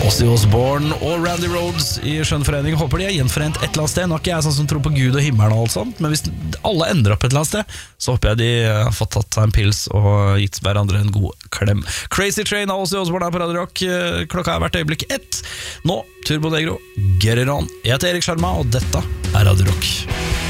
Ozzy Osbourne og Randy Rhoads i Skjønn forening. Håper de er gjenforent et eller annet sted. Nå er ikke jeg sånn som tror på Gud og himmelen og alt sånt, men hvis alle ender opp et eller annet sted, så håper jeg de har fått tatt seg en pils og gitt hverandre en god klem. Crazy Train av Ozzy Osbourne her på Radio Rock. Klokka er hvert øyeblikk 1. Nå, Turbo Negro, get it on. Jeg heter Erik Sjarma, og dette er Radio Rock.